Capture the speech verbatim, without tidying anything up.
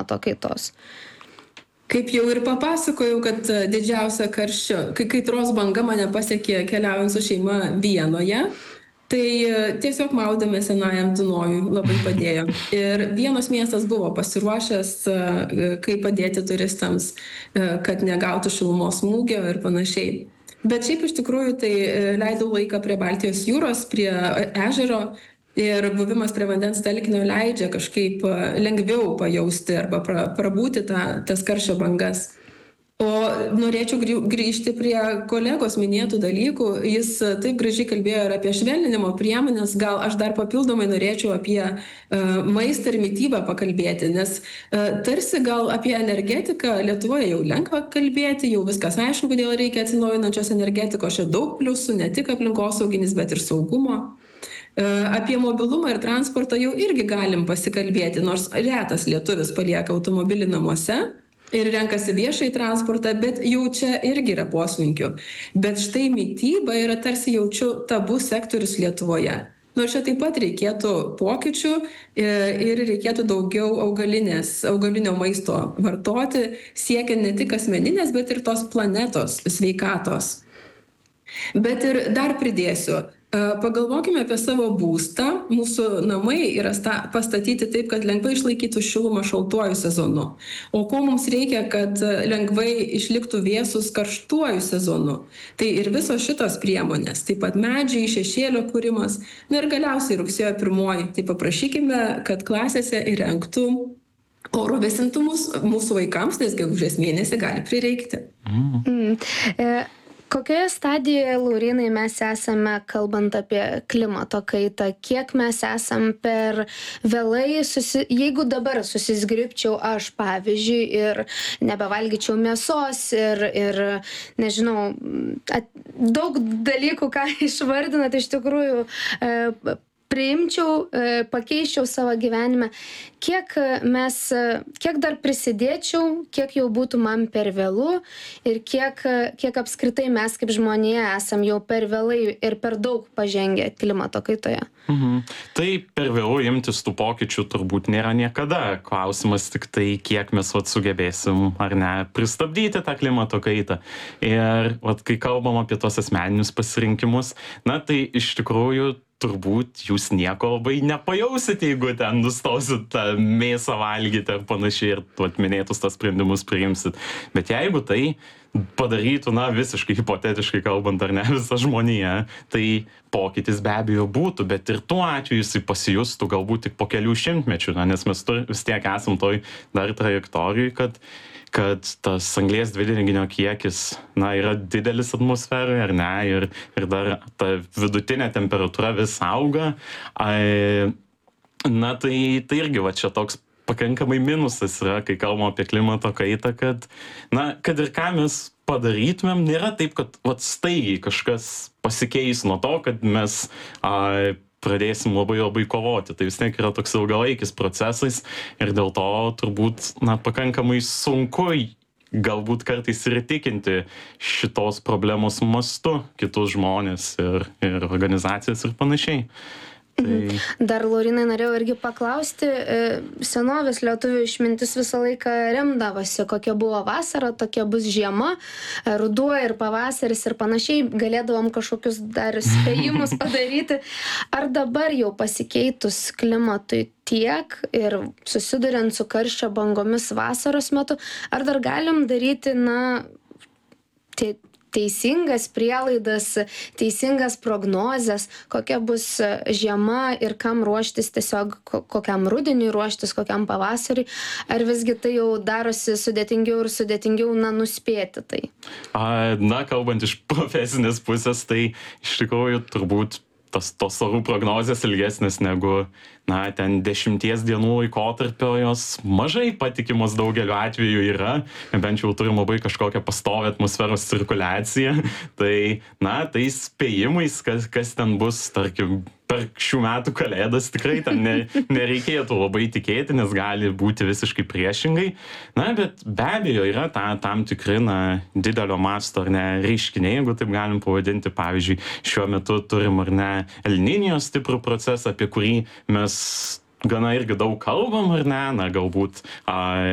klimato kaitos? Kaip jau ir papasakojau, kad didžiausia karščio, kai kaitros banga mane pasiekė keliaujant su šeima Vienoje, tai tiesiog maudėme senajam Dunojui, labai padėjo. Ir Vienos miestas buvo pasiruošęs, kaip padėti turistams, kad negautų šilumos smūgio ir panašiai. Bet šiaip iš tikrųjų tai leidau laiką prie Baltijos jūros, prie ežero. Ir buvimas prie vandens telkinio leidžia kažkaip lengviau pajausti arba pra, prabūti tą, tas karščio bangas. O norėčiau grįžti prie kolegos minėtų dalykų. Jis taip gražiai kalbėjo ir apie švelninimo priemonės. Gal aš dar papildomai norėčiau apie uh, maistą ir mitybą pakalbėti, nes uh, tarsi gal apie energetiką Lietuvoje jau lengva kalbėti, jau viskas aišku, kodėl reikia atsinaujinančios energetikos, čia daug pliusų, ne tik aplinkosauginis, bet ir saugumo. Apie mobilumą ir transportą jau irgi galim pasikalbėti, nors retas lietuvis palieka automobilį namuose ir renkasi viešai transportą, bet jau čia irgi yra poslinkių. Bet štai mityba yra tarsi jaučiu tabu sektorius Lietuvoje. Nors čia taip pat reikėtų pokyčių ir reikėtų daugiau augalinės, augalinio maisto vartoti, siekiant ne tik asmeninės, bet ir tos planetos sveikatos. Bet ir dar pridėsiu. Pagalvokime apie savo būstą. Mūsų namai yra sta, pastatyti taip, kad lengvai išlaikytų šilumą šaltuoju sezonu. O ko mums reikia, kad lengvai išliktų vėsus karštuoju sezonu? Tai ir visos šitos priemonės, taip pat medžiai, šešėlio kūrimas. Na ir galiausiai rugsėjo pirmoji. Tai paprašykime, kad klasėse įrengtų oro vėsintumus mūsų vaikams, nes gegužės mėnesį gali prireikti. Mm. Mm. E Kokioje stadijoje, Laurynai, mes esame, kalbant apie klimato kaitą? Kiek mes esam per vėlai, susi... jeigu dabar susizgribčiau aš, pavyzdžiui, ir nebevalgyčiau mėsos ir, ir nežinau, at... daug dalykų, ką išvardinat, iš tikrųjų e, priimčiau, e, pakeiščiau savo gyvenime. Kiek mes, kiek dar prisidėčiau, kiek jau būtų man per vėlų ir kiek, kiek apskritai mes kaip žmonija esam jau per vėlai ir per daug pažengę klimato kaitoje. Mhm. Tai per vėlų imtis tų pokyčių turbūt nėra niekada. Klausimas tik tai, kiek mes vat, sugebėsim ar ne pristabdyti tą klimato kaitą. Ir vat, kai kalbam apie tos asmeninius pasirinkimus, na tai iš tikrųjų turbūt jūs nieko labai nepajausit, jeigu ten nustosit tą mėsą valgyti ar panašiai ir tuot minėtus tas sprendimus priimsit. Bet jeigu tai padarytų, na, visiškai hipotetiškai kalbant, ar ne, visa žmonija, tai pokytis be abejo būtų, bet ir tuo atveju jisai pasijustų galbūt tik po kelių šimtmečių, na, nes mes tur, vis tiek esam toj dar trajektorijai, kad kad tas anglies dvideginio kiekis, na, yra didelis atmosferoje, ar ne, ir, ir dar ta vidutinė temperatūra vis auga. Ai, na, tai, tai irgi va čia toks pakankamai minusas yra, kai kalbam apie klimato kaitą, kad, na, kad ir ką mes padarytumėm, nėra taip, kad vat, staigiai kažkas pasikeis nuo to, kad mes a, pradėsim labai labai kovoti. Tai vis tiek yra toks ilgalaikis procesas ir dėl to turbūt, na, pakankamai sunku galbūt kartais ir įtikinti šitos problemos mastu kitus žmonės ir, ir organizacijas ir panašiai. Tai... Dar, Laurynai, norėjau irgi paklausti, senovės lietuvių išmintis visą laiką remdavosi, kokia buvo vasara, tokia bus žiema, ruduo ir pavasaris ir panašiai, galėdavom kažkokius dar spėjimus padaryti. Ar dabar jau pasikeitus klimatui tiek ir susiduriant su karščio bangomis vasaros metu, ar dar galim daryti, na, tie teisingas prielaidas, teisingas prognozes, kokia bus žiema ir kam ruoštis, tiesiog kokiam rudeniui ruoštis, kokiam pavasariui, ar visgi tai jau darosi sudėtingiau ir sudėtingiau, na, nuspėti tai? A, na, kalbant iš profesinės pusės, tai iš tikrųjų turbūt tas, tos orų prognozės ilgesnės negu, na, ten dešimties dienų laikotarpio, jos mažai patikimos daugeliu atveju yra, bent jau turim labai kažkokią pastovę atmosferos cirkuliaciją, tai, na, tai spėjimais, kas, kas ten bus, tarkim, per šių metų kalėdas tikrai ten ne, nereikėtų labai tikėti, nes gali būti visiškai priešingai. Na, bet be abejo yra ta, tam tikri, na, didelio masto ar ne reiškiniai, jeigu taip galim pavadinti. Pavyzdžiui, šiuo metu turim ar ne El Niño stiprų procesą, apie kurį mes gana irgi daug kalbam, ar ne, na, galbūt a,